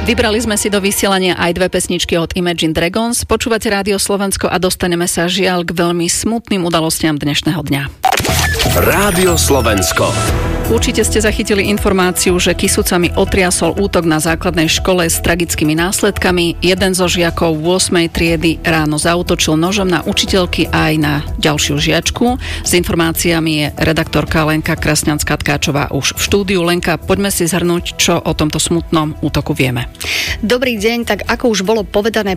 Vybrali sme si do vysielania aj dve pesničky od Imagine Dragons. Počúvate Rádio Slovensko a dostaneme sa žiaľ k veľmi smutným udalostiam dnešného dňa. Rádio Slovensko. Určite ste zachytili informáciu, že Kysucami otriasol útok na základnej škole s tragickými následkami. Jeden zo žiakov 8. triedy ráno zaútočil nožom na učiteľky aj na ďalšiu žiačku. S informáciami je redaktorka Lenka Krasňanská-Tkáčová už v štúdiu. Lenka, poďme si zhrnúť, čo o tomto smutnom útoku vieme. Dobrý deň, tak ako už bolo povedané